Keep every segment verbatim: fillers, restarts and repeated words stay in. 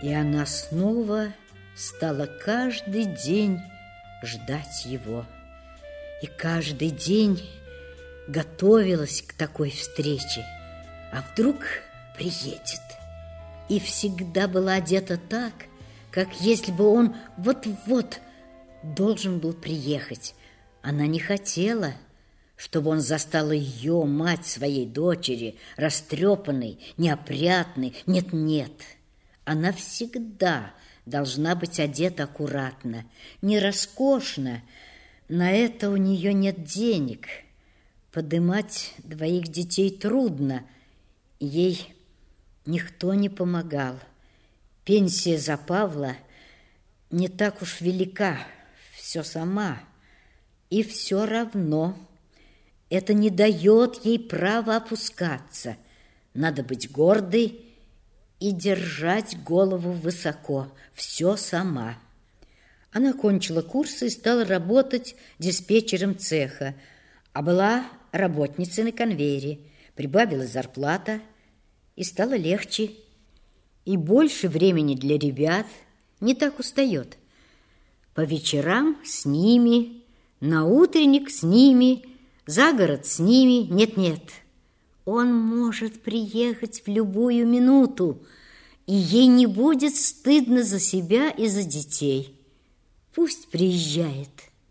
И она снова стала каждый день ждать его. И каждый день готовилась к такой встрече. А вдруг приедет? И всегда была одета так, как если бы он вот-вот должен был приехать. Она не хотела, чтобы он застал ее, мать своей дочери, растрепанной, неопрятной. Нет-нет, она всегда должна быть одета аккуратно, не роскошно. На это у нее нет денег. Подымать двоих детей трудно. Ей никто не помогал. Пенсия за Павла не так уж велика, все сама. И все равно это не дает ей права опускаться. Надо быть гордой и держать голову высоко, все сама. Она кончила курсы и стала работать диспетчером цеха, а была работницей на конвейере. Прибавилась зарплата, и стало легче. И больше времени для ребят, не так устает. По вечерам с ними, на утренник с ними, за город с ними. Нет-нет, он может приехать в любую минуту, и ей не будет стыдно за себя и за детей. Пусть приезжает.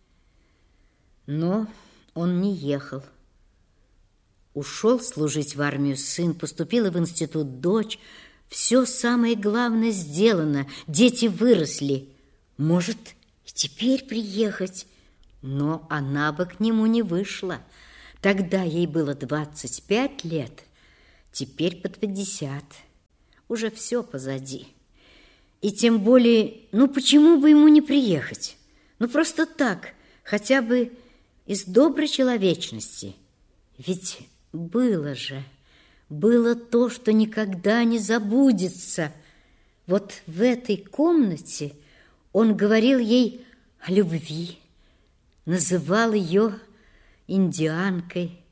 Но он не ехал. Ушел служить в армию сын, поступила в институт дочь. Все самое главное сделано, дети выросли. Может, и теперь приехать. Но она бы к нему не вышла. Тогда ей было двадцать пять лет, теперь под пятьдесят. Уже все позади. И тем более, ну почему бы ему не приехать? Ну просто так, хотя бы из доброй человечности. Ведь было же, было то, что никогда не забудется. Вот в этой комнате он говорил ей о любви, называл ее индианкой.